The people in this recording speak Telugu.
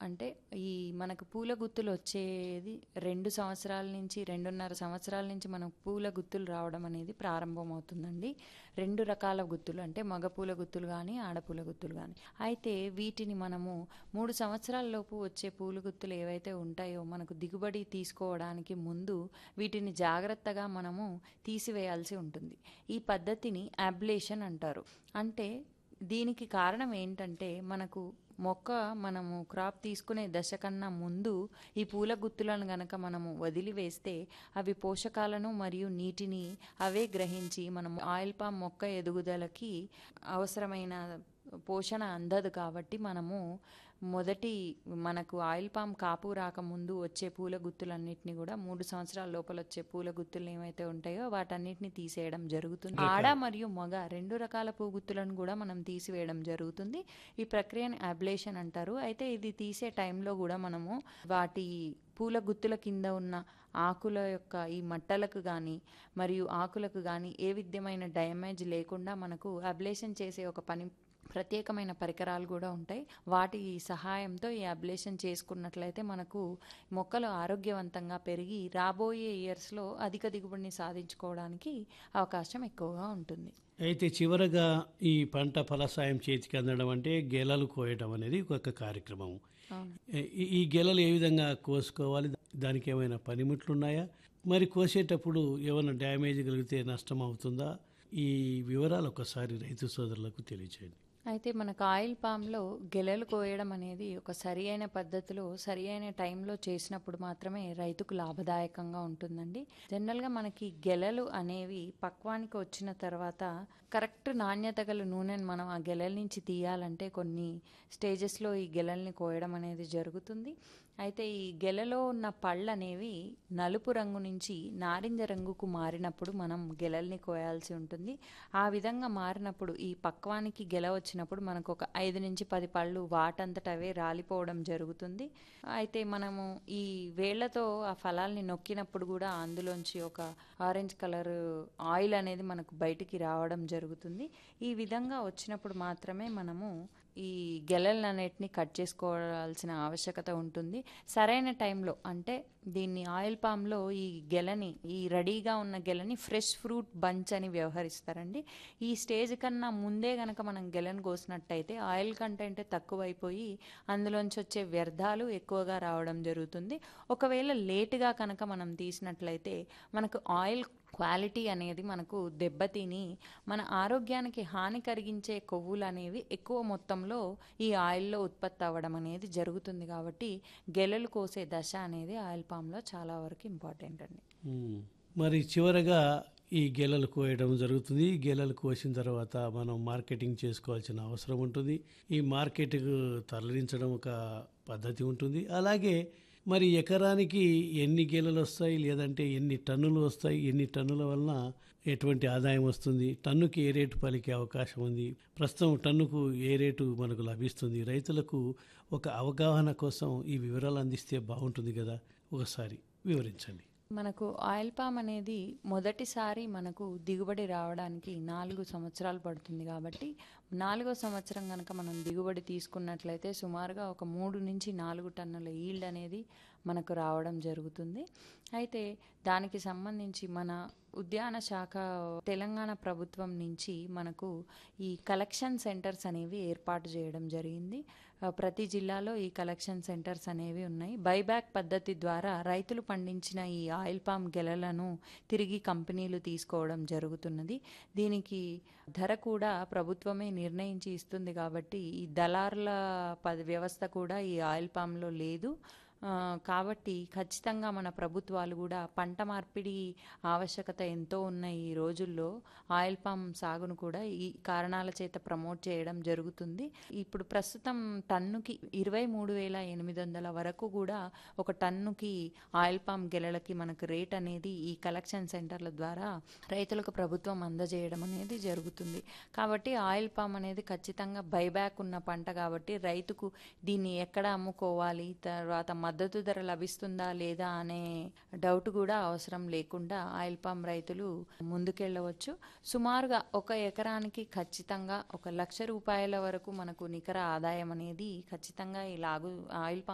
అంటే ఈ మనకు పూల గుత్తులు వచ్చేది 2 సంవత్సరాల నుంచి 2.5 సంవత్సరాల నుంచి మనకు పూల గుత్తులు రావడం అనేది ప్రారంభమవుతుందండి. 2 రకాల గుత్తులు అంటే మగ పూల గుత్తులు గానీ, ఆడపూల గుత్తులు గానీ. అయితే వీటిని మనము 3 సంవత్సరాల లోపు వచ్చే పూల గుత్తులు ఏవైతే ఉంటాయో మనకు దిగుబడి తీసుకోవడానికి ముందు వీటిని జాగ్రత్తగా మనము తీసివేయాల్సి ఉంటుంది. ఈ పద్ధతిని అబ్లేషన్ అంటారు. అంటే దీనికి కారణం ఏంటంటే మనము క్రాప్ తీసుకునే దశ కన్నా ముందు ఈ పూల గుత్తులను గనక మనము వదిలివేస్తే అవి పోషకాలను మరియు నీటిని అవే గ్రహించి మనము ఆయిల్ పామ్ మొక్క ఎదుగుదలకి అవసరమైన పోషణ అందదు. కాబట్టి మనకు ఆయిల్ పామ్ కాపు రాకముందు వచ్చే పూల గుత్తులన్నిటిని కూడా 3 సంవత్సరాల లోపల వచ్చే పూల గుత్తులు ఏమైతే ఉంటాయో వాటన్నిటిని తీసేయడం జరుగుతుంది. ఆడ మరియు మగ 2 రకాల పూ గుత్తులను కూడా మనం తీసివేయడం జరుగుతుంది. ఈ ప్రక్రియని అబ్లేషన్ అంటారు. అయితే ఇది తీసే టైంలో కూడా మనము వాటి పూల గుత్తుల కింద ఉన్న ఆకుల యొక్క ఈ మట్టలకు కానీ మరియు ఆకులకు కానీ ఏ విధమైన డ్యామేజ్ లేకుండా మనకు అబ్లేషన్ చేసే ఒక ప్రత్యేకమైన పరికరాలు కూడా ఉంటాయి. వాటి సహాయంతో ఈ అబ్లేషన్ చేసుకున్నట్లయితే మనకు మొక్కలు ఆరోగ్యవంతంగా పెరిగి రాబోయే ఇయర్స్లో అధిక దిగుబడిని సాధించుకోవడానికి అవకాశం ఎక్కువగా ఉంటుంది. అయితే చివరగా ఈ పంట ఫలసాయం చేతికి అందడం అంటే గెలలు కోయడం అనేది ఒక కార్యక్రమం. ఈ గెలలు ఏ విధంగా కోసుకోవాలి, దానికి ఏమైనా పనిముట్లు ఉన్నాయా, మరి కోసేటప్పుడు ఏమైనా డ్యామేజ్ కలిగితే నష్టం అవుతుందా? ఈ వివరాలు ఒకసారి రైతు సోదరులకు తెలియచేయండి. అయితే మనకు ఆయిల్ పామ్లో గెలలు కోయడం అనేది ఒక సరి అయిన పద్ధతిలో సరి అయిన టైంలో చేసినప్పుడు మాత్రమే రైతుకు లాభదాయకంగా ఉంటుందండి. జనరల్గా మనకి గెలలు అనేవి పక్వానికి వచ్చిన తర్వాత కరెక్ట్ నాణ్యత గల నూనెను మనం ఆ గెలల నుంచి తీయాలంటే కొన్ని స్టేజెస్లో ఈ గెలల్ని కోయడం అనేది జరుగుతుంది. అయితే ఈ గెలలో ఉన్న పళ్ళు అనేవి నలుపు రంగు నుంచి నారింజ రంగుకు మారినప్పుడు మనం గెలల్ని కోయాల్సి ఉంటుంది. ఆ విధంగా మారినప్పుడు ఈ పక్వానికి గెల వచ్చినప్పుడు మనకు ఒక 5 నుంచి 10 పళ్ళు వాటంతట అవే రాలిపోవడం జరుగుతుంది. అయితే మనము ఈ వేళ్లతో ఆ ఫలాల్ని నొక్కినప్పుడు కూడా అందులోంచి ఒక ఆరెంజ్ కలర్ ఆయిల్ అనేది మనకు బయటికి రావడం జరుగుతుంది. ఈ విధంగా వచ్చినప్పుడు మాత్రమే మనము ఈ గెలలన్నిటిని కట్ చేసుకోవాల్సిన ఆవశ్యకత ఉంటుంది. సరైన టైంలో అంటే దీన్ని ఆయిల్ పామ్లో ఈ రెడీగా ఉన్న గెలని ఫ్రెష్ ఫ్రూట్ బంచ్ అని వ్యవహరిస్తారండి. ఈ స్టేజ్ కన్నా ముందే గనక మనం గెలను కోసినట్టయితే ఆయిల్ కంటెంట్ తక్కువైపోయి అందులోంచి వచ్చే వ్యర్థాలు ఎక్కువగా రావడం జరుగుతుంది. ఒకవేళ లేటుగా కనుక మనం తీసినట్లయితే మనకు ఆయిల్ క్వాలిటీ అనేది మనకు దెబ్బతిని మన ఆరోగ్యానికి హాని కలిగించే కొవ్వులు అనేవి ఎక్కువ మొత్తంలో ఈ ఆయిల్లో ఉత్పత్తి అవ్వడం అనేది జరుగుతుంది. కాబట్టి గెలలు కోసే దశ అనేది ఆయిల్ పామ్లో చాలా వరకు ఇంపార్టెంట్ అండి. మరి చివరగా ఈ గెలలు కోయడం జరుగుతుంది. గెలలు కోసిన తర్వాత మనం మార్కెటింగ్ చేసుకోవాల్సిన అవసరం ఉంటుంది. ఈ మార్కెట్కు తరలించడం ఒక పద్ధతి ఉంటుంది. అలాగే మరి ఎకరానికి ఎన్ని గెలలు వస్తాయి, లేదంటే ఎన్ని టన్నులు వస్తాయి, ఎన్ని టన్నుల వలన ఎటువంటి ఆదాయం వస్తుంది, టన్నుకి ఏ రేటు పలికే అవకాశం ఉంది, ప్రస్తుతం టన్నుకు ఏ రేటు మనకు లభిస్తుంది, రైతులకు ఒక అవగాహన కోసం ఈ వివరాలు అందిస్తే బాగుంటుంది కదా, ఒకసారి వివరించండి. మనకు ఆయిల్ పామ్ అనేది మొదటిసారి మనకు దిగుబడి రావడానికి 4 సంవత్సరాలు పడుతుంది. కాబట్టి 4వ సంవత్సరం కనుక మనం దిగుబడి తీసుకున్నట్లయితే సుమారుగా ఒక 3 నుంచి 4 టన్నుల ఈల్డ్ అనేది మనకు రావడం జరుగుతుంది. అయితే దానికి సంబంధించి మన ఉద్యాన శాఖ తెలంగాణ ప్రభుత్వం నుంచి మనకు ఈ కలెక్షన్ సెంటర్స్ అనేవి ఏర్పాటు చేయడం జరిగింది. ప్రతి జిల్లాలో ఈ కలెక్షన్ సెంటర్స్ అనేవి ఉన్నాయి. బైబ్యాక్ పద్ధతి ద్వారా రైతులు పండించిన ఈ ఆయిల్ పామ్ గెలలను తిరిగి కంపెనీలు తీసుకోవడం జరుగుతున్నది. దీనికి ధర కూడా ప్రభుత్వమే నిర్ణయించి ఇస్తుంది. కాబట్టి ఈ దళారుల వ్యవస్థ కూడా ఈ ఆయిల్ పామ్లో లేదు. కాబట్టి ఖచ్చితంగా మన ప్రభుత్వాలు కూడా పంట మార్పిడి ఆవశ్యకత ఎంతో ఉన్న ఈ రోజుల్లో ఆయిల్ పామ్ సాగును కూడా ఈ కారణాల చేత ప్రమోట్ చేయడం జరుగుతుంది. ఇప్పుడు ప్రస్తుతం టన్నుకి 23,800 వరకు కూడా ఒక టన్నుకి ఆయిల్ పామ్ గెలలకి మనకు రేట్ అనేది ఈ కలెక్షన్ సెంటర్ల ద్వారా రైతులకు ప్రభుత్వం అందజేయడం అనేది జరుగుతుంది. కాబట్టి ఆయిల్ పామ్ అనేది ఖచ్చితంగా బైబ్యాక్ ఉన్న పంట కాబట్టి రైతుకు దీన్ని ఎక్కడ అమ్ముకోవాలి, తర్వాత మద్దతు ధర లభిస్తుందా లేదా అనే డౌట్ కూడా అవసరం లేకుండా ఆయిల్ పామ్ రైతులు ముందుకెళ్ళవచ్చు. సుమారుగా ఒక ఎకరానికి ఖచ్చితంగా 1,00,000 రూపాయల వరకు మనకు నికర ఆదాయం అనేది ఖచ్చితంగా ఈ ఆయిల్ పామ్